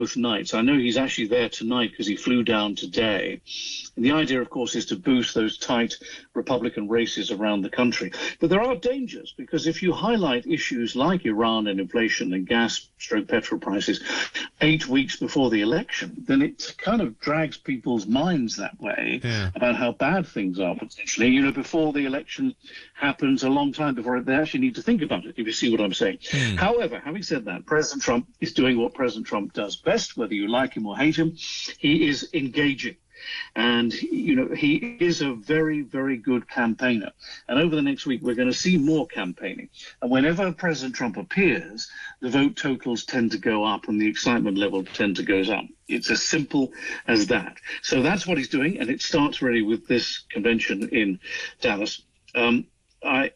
nights. I know he's actually there tonight because he flew down today. And the idea, of course, is to boost those tight Republican races around the country. But there are dangers, because if you highlight issues like Iran and inflation and gas/petrol prices 8 weeks before the election, then it kind of drags people's minds that way about how bad things are potentially, before the election happens, a long time before they actually need to think about it, if you see what I'm saying. However, having said that, President Trump is doing what President Trump does best, whether you like him or hate him. He is engaging. And, he is a very, very good campaigner. And over the next week, we're going to see more campaigning. And whenever President Trump appears, the vote totals tend to go up and the excitement level tend to go up. It's as simple as that. So that's what he's doing. And it starts really with this convention in Dallas. I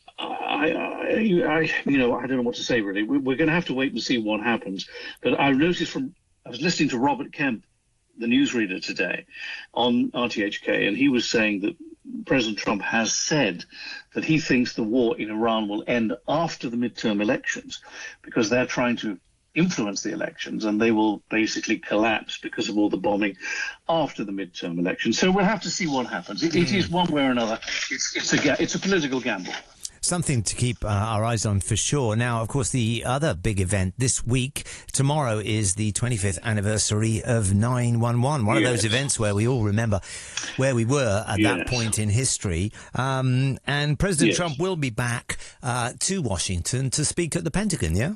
don't know what to say, really. We're going to have to wait and see what happens. But I was listening to Robert Kemp, the newsreader, today on RTHK, and he was saying that President Trump has said that he thinks the war in Iran will end after the midterm elections, because they're trying to influence the elections and they will basically collapse because of all the bombing after the midterm elections. So we'll have to see what happens. It is one way or another. It's a political gamble. Something to keep our eyes on for sure. Now, of course, the other big event this week, tomorrow, is the 25th anniversary of 9/11, one of those events where we all remember where we were at that point in history. And President Trump will be back to Washington to speak at the Pentagon, yeah?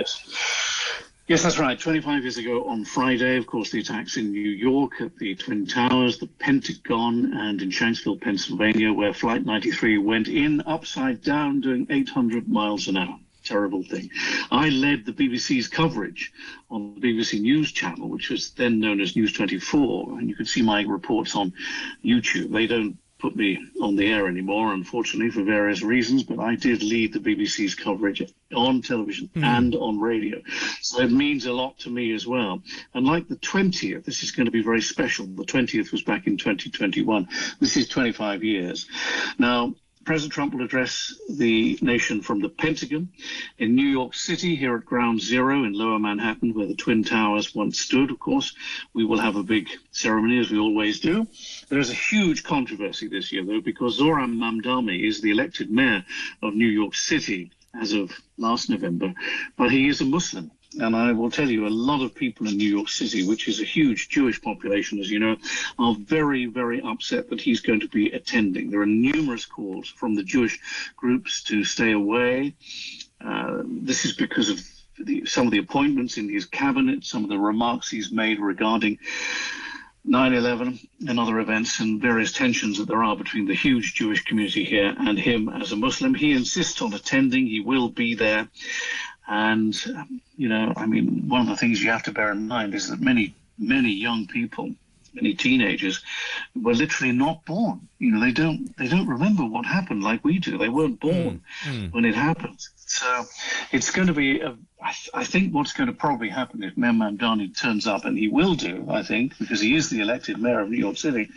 Yes, that's right. 25 years ago on Friday, of course, the attacks in New York at the Twin Towers, the Pentagon, and in Shanksville, Pennsylvania, where Flight 93 went in upside down doing 800 miles an hour. Terrible thing. I led the BBC's coverage on the BBC News channel, which was then known as News 24, and you can see my reports on YouTube. They don't put me on the air anymore, unfortunately, for various reasons, but I did lead the BBC's coverage on television and on radio. So it means a lot to me as well. And like the 20th, this is going to be very special. The 20th was back in 2021. This is 25 years. Now, President Trump will address the nation from the Pentagon in New York City, here at Ground Zero in Lower Manhattan, where the Twin Towers once stood. Of course, we will have a big ceremony, as we always do. There is a huge controversy this year, though, because Zohran Mamdani is the elected mayor of New York City as of last November, but he is a Muslim. And I will tell you, a lot of people in New York City, which is a huge Jewish population, as you know, are very, very upset that he's going to be attending. There are numerous calls from the Jewish groups to stay away. This is because of some of the appointments in his cabinet, some of the remarks he's made regarding 9/11 and other events, and various tensions that there are between the huge Jewish community here and him as a Muslim. He insists on attending. He will be there. And, one of the things you have to bear in mind is that many, many young people, many teenagers, were literally not born. They don't remember what happened like we do. They weren't born when it happened. So it's going to be, I think what's going to probably happen if Mayor Mamdani turns up, and he will do, I think, because he is the elected mayor of New York City,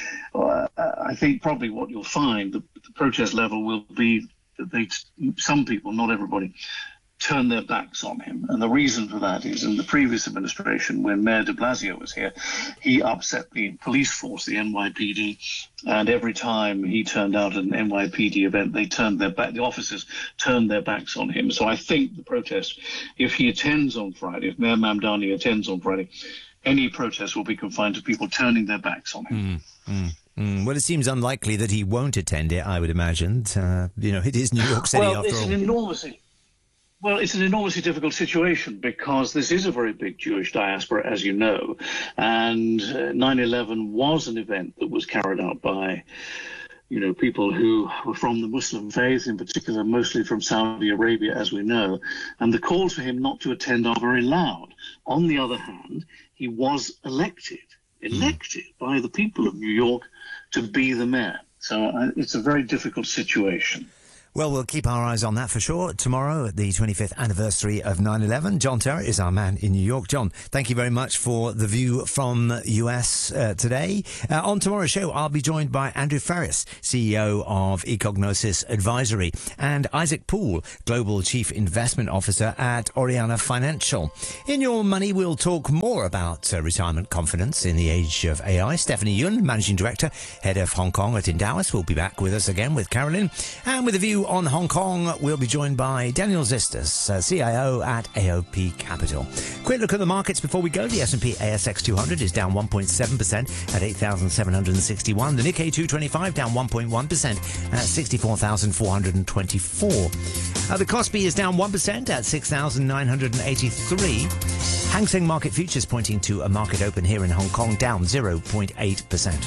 I think probably what you'll find, the protest level will be that some people, not everybody, turn their backs on him. And the reason for that is in the previous administration, when Mayor de Blasio was here, he upset the police force, the NYPD, and every time he turned out at an NYPD event, they turned their back, the officers turned their backs on him. So I think the protest, if he attends on Friday, if Mayor Mamdani attends on Friday, any protest will be confined to people turning their backs on him. Well, it seems unlikely that he won't attend it, I would imagine. It is New York City after all. It's an enormously difficult situation, because this is a very big Jewish diaspora, as you know, and 9/11 was an event that was carried out by, people who were from the Muslim faith, in particular, mostly from Saudi Arabia, as we know, and the calls for him not to attend are very loud. On the other hand, he was elected by the people of New York to be the mayor. So it's a very difficult situation. Well, we'll keep our eyes on that for sure. Tomorrow, the 25th anniversary of 9/11. John Terry is our man in New York. John, thank you very much for the view from US today. On tomorrow's show, I'll be joined by Andrew Ferris, CEO of Ecognosis Advisory, and Isaac Poole, Global Chief Investment Officer at Oriana Financial. In Your Money, we'll talk more about retirement confidence in the age of AI. Stephanie Yun, Managing Director, Head of Hong Kong at Endowus, will be back with us again with Carolyn. And with a view on Hong Kong, we'll be joined by Daniel Zistas, CIO at AOP Capital. Quick look at the markets before we go. The S&P ASX 200 is down 1.7% at 8,761. The Nikkei 225 down 1.1% at 64,424. The Kospi is down 1% at 6,983. Hang Seng Market Futures pointing to a market open here in Hong Kong down 0.8%.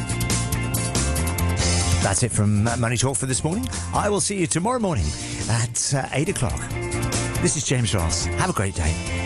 That's it from Money Talk for this morning. I will see you tomorrow morning at 8 o'clock. This is James Ross. Have a great day.